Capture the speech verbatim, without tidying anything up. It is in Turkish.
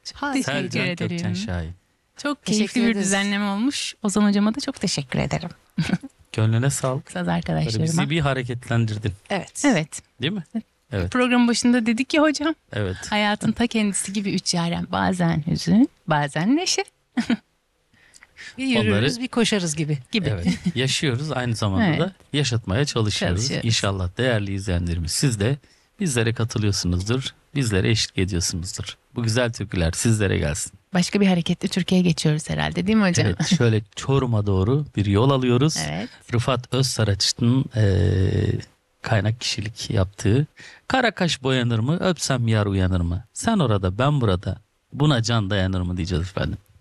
Çok teşekkür Selcan Gökçen ederim. Şahin. Çok Teşekkür keyifli bir ederiz. düzenleme olmuş. Ozan hocama da çok teşekkür ederim. Gönlüne sağlık. Saz Böyle arkadaşlarıma. bizi bir hareketlendirdin. Evet. Evet. Değil mi? Evet. Programın başında dedik ki hocam, Evet. hayatın ta kendisi gibi üç yaren. Bazen hüzün, bazen neşe Bir yürürüz Onları- bir koşarız gibi. gibi. Evet. Yaşıyoruz, aynı zamanda Evet. da yaşatmaya çalışıyoruz. Çalışıyoruz. İnşallah değerli izleyenlerimiz siz de bizlere katılıyorsunuzdur. Bizlere eşlik ediyorsunuzdur. Bu güzel türküler sizlere gelsin. Başka bir hareketle Türkiye'ye geçiyoruz herhalde, değil mi hocam? Evet, şöyle Çorum'a doğru bir yol alıyoruz. Evet. Rıfat Özsaraç'ın eee, kaynak kişilik yaptığı Karakaş boyanır mı, öpsem yar uyanır mı? Sen orada ben burada, buna can dayanır mı diyeceğiz efendim.